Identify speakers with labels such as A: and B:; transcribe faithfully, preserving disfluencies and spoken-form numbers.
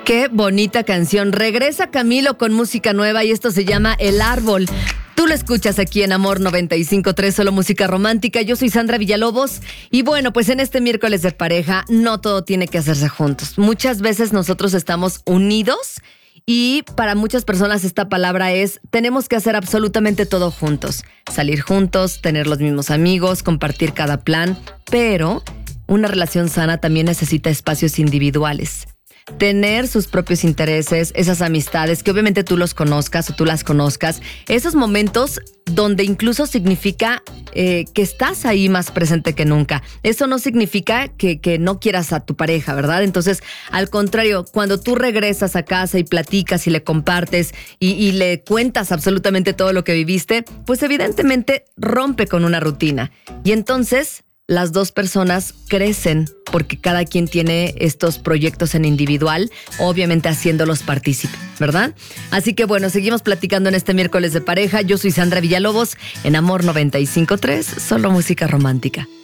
A: Qué bonita canción. Regresa Camilo con música nueva y esto se llama El Árbol. Tú lo escuchas aquí en Amor noventa y cinco punto tres, solo música romántica. Yo soy Sandra Villalobos y bueno, pues en este miércoles de pareja no todo tiene que hacerse juntos. Muchas veces nosotros estamos unidos y para muchas personas esta palabra es tenemos que hacer absolutamente todo juntos. Salir juntos, tener los mismos amigos, compartir cada plan, pero una relación sana también necesita espacios individuales. Tener sus propios intereses, esas amistades que obviamente tú los conozcas o tú las conozcas, esos momentos donde incluso significa eh, que estás ahí más presente que nunca. Eso no significa que, que no quieras a tu pareja, ¿verdad? Entonces, al contrario, cuando tú regresas a casa y platicas y le compartes y, y le cuentas absolutamente todo lo que viviste, pues evidentemente rompe con una rutina. Y entonces las dos personas crecen porque cada quien tiene estos proyectos en individual, obviamente haciéndolos partícipes, ¿verdad? Así que bueno, seguimos platicando en este miércoles de pareja. Yo soy Sandra Villalobos en Amor noventa y cinco punto tres, solo música romántica.